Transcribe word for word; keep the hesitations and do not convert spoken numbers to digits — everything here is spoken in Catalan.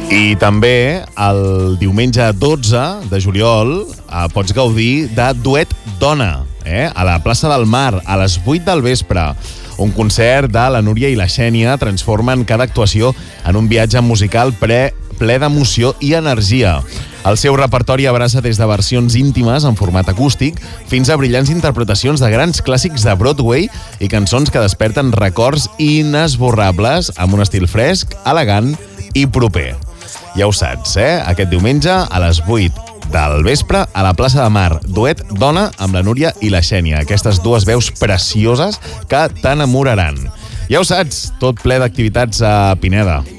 I també el diumenge dotze de juliol eh, pots gaudir de Duet Dona, eh, a la plaça del Mar, a les vuit del vespre. Un concert de la Núria i la Xènia transformen cada actuació en un viatge musical pre, ple d'emoció i energia. El seu repertori abraça des de versions íntimes en format acústic fins a brillants interpretacions de grans clàssics de Broadway i cançons que desperten records inesborrables amb un estil fresc, elegant i proper. Ja ho saps, eh? Aquest diumenge a les vuit del vespre a la plaça de Mar. Duet Dona amb la Núria i la Xènia. Aquestes dues veus precioses que t'enamoraran. Ja ho saps, tot ple d'activitats a Pineda.